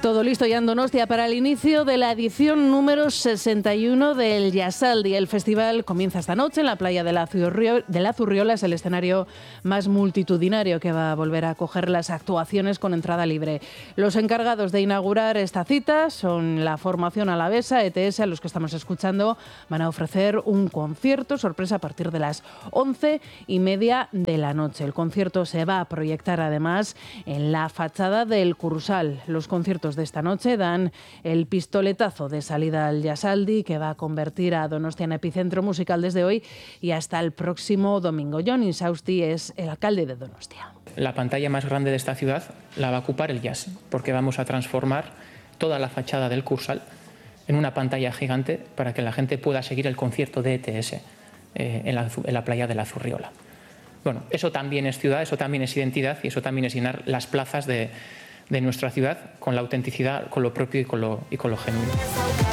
Todo listo ya en Donostia para el inicio de la edición número 61 del Jazzaldi. El festival comienza esta noche en la playa de la Zurriola. Es el escenario más multitudinario que va a volver a acoger las actuaciones con entrada libre. Los encargados de inaugurar esta cita son la formación alavesa, ETS, a los que estamos escuchando. Van a ofrecer un concierto sorpresa a partir de las 11:30 de la noche. El concierto se va a proyectar además en la fachada del Kursaal. Los conciertos de esta noche dan el pistoletazo de salida al Jazzaldi, que va a convertir a Donostia en epicentro musical desde hoy y hasta el próximo domingo. Jon Insausti es el alcalde de Donostia. La pantalla más grande de esta ciudad la va a ocupar el jazz, porque vamos a transformar toda la fachada del Kursaal en una pantalla gigante para que la gente pueda seguir el concierto de ETS en la playa de la Zurriola. Bueno, eso también es ciudad, eso también es identidad y eso también es llenar las plazas de nuestra ciudad con la autenticidad, con lo propio y con lo genuino.